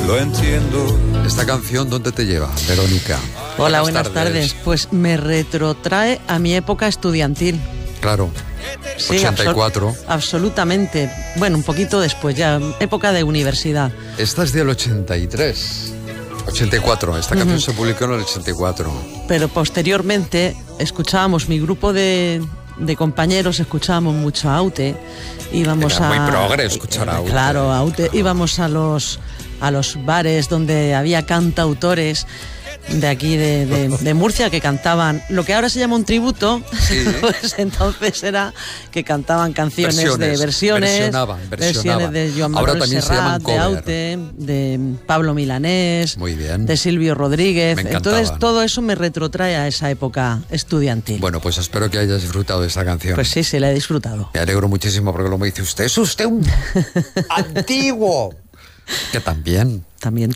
lo entiendo. ¿Esta canción dónde te lleva, Verónica? Hola, buenas tardes. Pues me retrotrae a mi época estudiantil. Claro, Sí, 84. Absolutamente. Bueno, un poquito después, ya época de universidad. Esta es del 83. 84, esta canción se publicó en el 84. Pero posteriormente escuchábamos, mi grupo de compañeros escuchábamos mucho Aute. Íbamos Era muy progre escuchar Aute. Claro, Aute. Íbamos a los bares donde había cantautores de aquí de Murcia que cantaban lo que ahora se llama un tributo. Sí. Pues entonces era que cantaban canciones versionaban. Versiones de Joan Manuel Serrat, de Aute, de Pablo Milanés, muy bien, de Silvio Rodríguez. Entonces todo eso me retrotrae a esa época estudiantil. Bueno, pues espero que hayas disfrutado de esta canción. Pues sí, la he disfrutado. Me alegro muchísimo porque lo me dice usted. ¡Es usted un antiguo! Que también. También.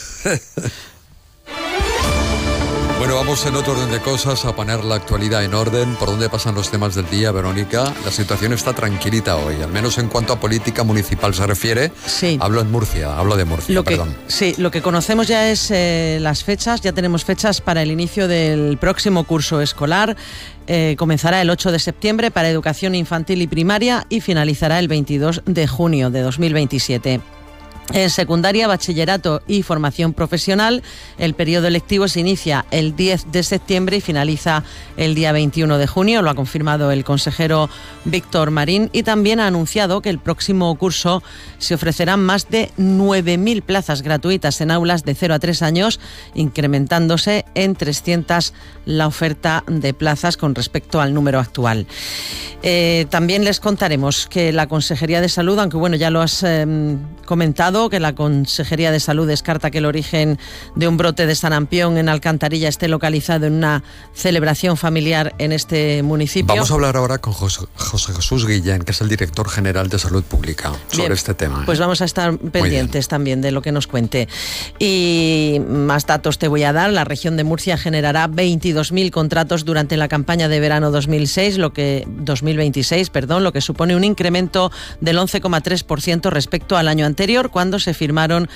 Bueno, vamos en otro orden de cosas a poner la actualidad en orden. ¿Por dónde pasan los temas del día, Verónica? La situación está tranquilita hoy, al menos en cuanto a política municipal se refiere. Sí. Hablo de Murcia, perdón. Sí, lo que conocemos ya es las fechas. Ya tenemos fechas para el inicio del próximo curso escolar. Comenzará el 8 de septiembre para educación infantil y primaria y finalizará el 22 de junio de 2027. En secundaria, bachillerato y formación profesional, el periodo lectivo se inicia el 10 de septiembre y finaliza el día 21 de junio. Lo ha confirmado el consejero Víctor Marín y también ha anunciado que el próximo curso se ofrecerán más de 9.000 plazas gratuitas en aulas de 0 a 3 años, incrementándose en 300 la oferta de plazas con respecto al número actual. También les contaremos que la Consejería de Salud, aunque bueno, ya lo has comentado, que la Consejería de Salud descarta que el origen de un brote de sarampión en Alcantarilla esté localizado en una celebración familiar en este municipio. Vamos a hablar ahora con José Jesús Guillén, que es el director general de Salud Pública, sobre este tema. Pues vamos a estar pendientes también de lo que nos cuente. Y más datos te voy a dar. La región de Murcia generará 22.000 contratos durante la campaña de verano 2026, lo que supone un incremento del 11,3% respecto al año anterior, cuando se firmaron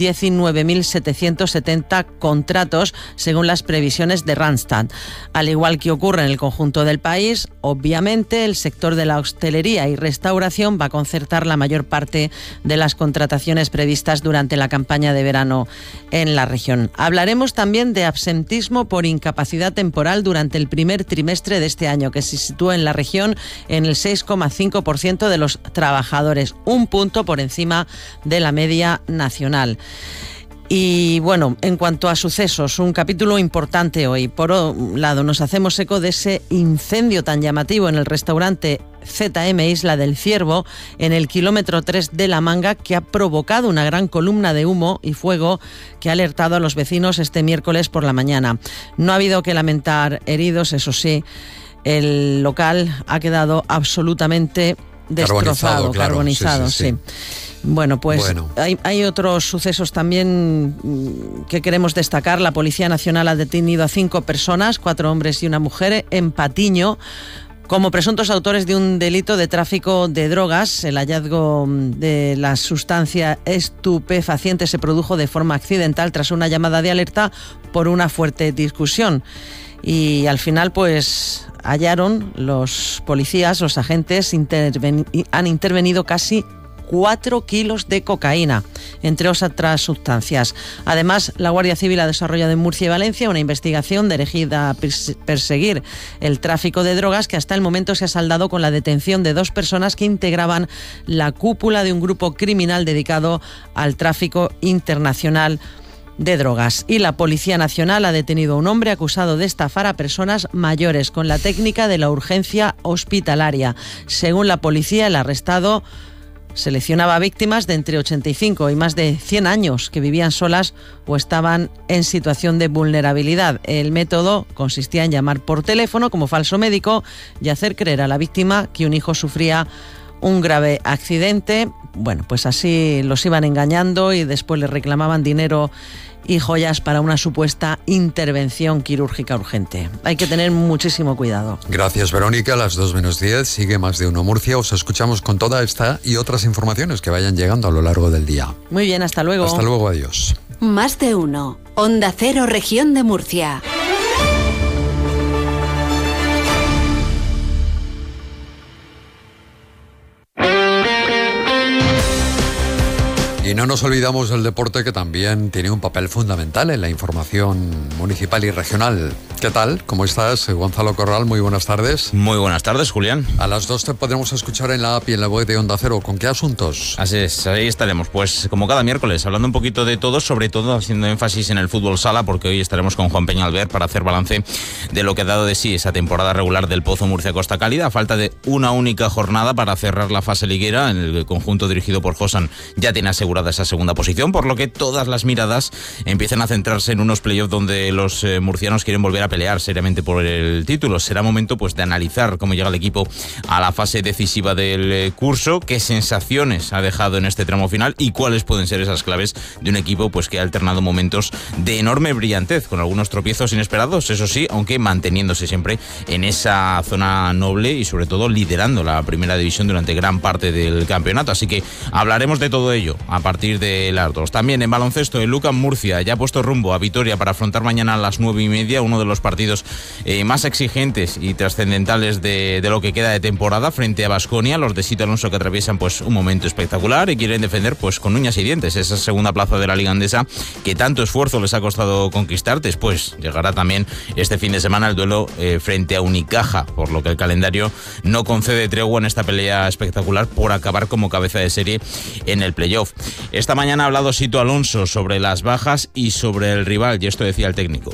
19.770 contratos según las previsiones de Randstad. Al igual que ocurre en el conjunto del país, obviamente el sector de la hostelería y restauración va a concertar la mayor parte de las contrataciones previstas durante la campaña de verano en la región. Hablaremos también de absentismo por incapacidad temporal durante el primer trimestre de este año, que se sitúa en la región en el 6,5% de los trabajadores, un punto por encima de la media nacional. Y bueno, en cuanto a sucesos, un capítulo importante hoy. Por un lado, nos hacemos eco de ese incendio tan llamativo en el restaurante ZM Isla del Ciervo, en el kilómetro 3 de La Manga, que ha provocado una gran columna de humo y fuego que ha alertado a los vecinos este miércoles por la mañana. No ha habido que lamentar heridos, eso sí. El local ha quedado absolutamente destrozado, carbonizado, sí. Bueno, pues hay otros sucesos también que queremos destacar. La Policía Nacional ha detenido a 5 personas, 4 hombres y una mujer, en Patiño, como presuntos autores de un delito de tráfico de drogas. El hallazgo de la sustancia estupefaciente se produjo de forma accidental tras una llamada de alerta por una fuerte discusión. Y al final, pues, hallaron los policías, los agentes, han intervenido casi 4 kilos de cocaína, entre otras sustancias. Además, la Guardia Civil ha desarrollado en Murcia y Valencia una investigación dirigida a perseguir el tráfico de drogas, que hasta el momento se ha saldado con la detención de 2 personas que integraban la cúpula de un grupo criminal dedicado al tráfico internacional de drogas. Y la Policía Nacional ha detenido a un hombre acusado de estafar a personas mayores con la técnica de la urgencia hospitalaria. Según la policía, el arrestado seleccionaba víctimas de entre 85 y más de 100 años que vivían solas o estaban en situación de vulnerabilidad. El método consistía en llamar por teléfono como falso médico y hacer creer a la víctima que un hijo sufría un grave accidente. Bueno, pues así los iban engañando y después les reclamaban dinero y joyas para una supuesta intervención quirúrgica urgente. Hay que tener muchísimo cuidado. Gracias, Verónica. A las 2:10 sigue Más de Uno Murcia. Os escuchamos con toda esta y otras informaciones que vayan llegando a lo largo del día. Muy bien, hasta luego. Hasta luego, adiós. Más de Uno. Onda Cero, Región de Murcia. Y no nos olvidamos del deporte, que también tiene un papel fundamental en la información municipal y regional. ¿Qué tal? ¿Cómo estás, Gonzalo Corral? Muy buenas tardes. Muy buenas tardes, Julián. A las 2 te podremos escuchar en la app y en la web de Onda Cero. ¿Con qué asuntos? Así es, ahí estaremos. Pues como cada miércoles, hablando un poquito de todo, sobre todo haciendo énfasis en el fútbol sala, porque hoy estaremos con Juan Peñalver para hacer balance de lo que ha dado de sí esa temporada regular del Pozo Murcia Costa Cálida. A falta de una única jornada para cerrar la fase liguera, el conjunto dirigido por Josan ya tiene asegurada esa segunda posición, por lo que todas las miradas empiezan a centrarse en unos playoffs donde los murcianos quieren volver a pelear seriamente por el título. Será momento pues de analizar cómo llega el equipo a la fase decisiva del curso, qué sensaciones ha dejado en este tramo final y cuáles pueden ser esas claves de un equipo pues que ha alternado momentos de enorme brillantez, con algunos tropiezos inesperados, eso sí, aunque manteniéndose siempre en esa zona noble y sobre todo liderando la primera división durante gran parte del campeonato. Así que hablaremos de todo ello a partir de las 2. También en baloncesto, el Lucan Murcia ya ha puesto rumbo a Vitoria para afrontar mañana a las 9:30 uno de los partidos más exigentes y trascendentales de lo que queda de temporada frente a Baskonia. Los de Sito Alonso, que atraviesan pues un momento espectacular y quieren defender pues con uñas y dientes esa segunda plaza de la Liga Andesa que tanto esfuerzo les ha costado conquistar. Después llegará también este fin de semana el duelo frente a Unicaja, por lo que el calendario no concede tregua en esta pelea espectacular por acabar como cabeza de serie en el playoff. Esta mañana ha hablado Sito Alonso sobre las bajas y sobre el rival, y esto decía el técnico.